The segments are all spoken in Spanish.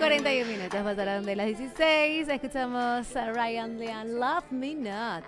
41 minutos pasaron de las 16. Escuchamos a Ryan Leon, Love Me Not.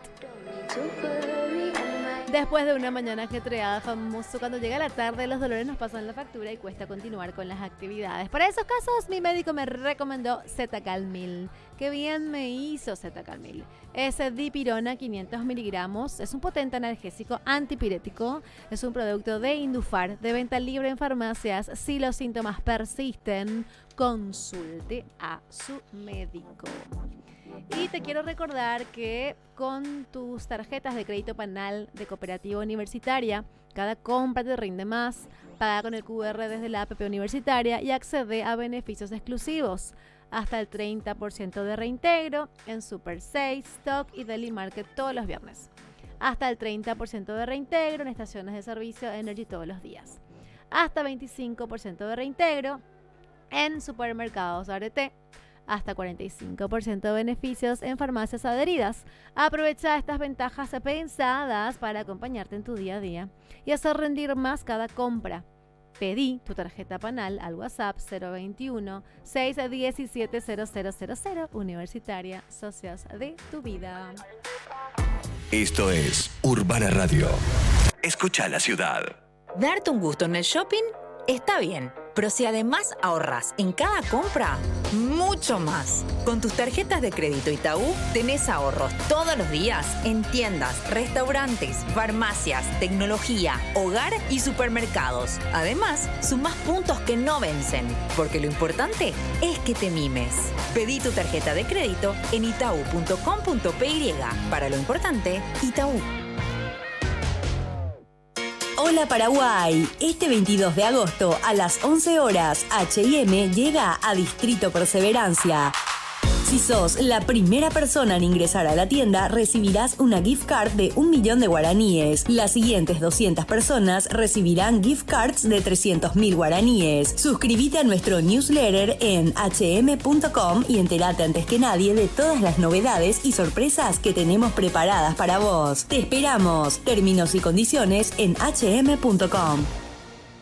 Después de una mañana ajetreada, famoso, cuando llega la tarde, los dolores nos pasan la factura y cuesta continuar con las actividades. Para esos casos, mi médico me recomendó Zetacalmil. Qué bien me hizo Zetacalmil. Es dipirona 500 miligramos. Es un potente analgésico antipirético. Es un producto de Indufar, de venta libre en farmacias. Si los síntomas persisten, consulte a su médico. Y te quiero recordar que con tus tarjetas de crédito Panal de Cooperativa Universitaria, cada compra te rinde más. Paga con el QR desde la APP Universitaria y accede a beneficios exclusivos. Hasta el 30% de reintegro en Super 6, Stock y Deli Market todos los viernes. Hasta el 30% de reintegro en estaciones de servicio Energy todos los días. Hasta 25% de reintegro en supermercados ART. Hasta 45% de beneficios en farmacias adheridas. Aprovecha estas ventajas pensadas para acompañarte en tu día a día y hacer rendir más cada compra. Pedí tu tarjeta Panal al WhatsApp 021-617-0000. Universitaria, socios de tu vida. Esto es Urbana Radio. Escucha la ciudad. Darte un gusto en el shopping está bien, pero si además ahorras en cada compra, mucho más. Con tus tarjetas de crédito Itaú tenés ahorros todos los días en tiendas, restaurantes, farmacias, tecnología, hogar y supermercados. Además, sumás puntos que no vencen, porque lo importante es que te mimes. Pedí tu tarjeta de crédito en itau.com.py. Para lo importante, Itaú. Hola Paraguay, este 22 de agosto a las 11 horas H&M llega a Distrito Perseverancia. Si sos la primera persona en ingresar a la tienda, recibirás una gift card de 1.000.000 de guaraníes. Las siguientes 200 personas recibirán gift cards de 300.000 guaraníes. Suscríbete a nuestro newsletter en hm.com y entérate antes que nadie de todas las novedades y sorpresas que tenemos preparadas para vos. Te esperamos. Términos y condiciones en hm.com.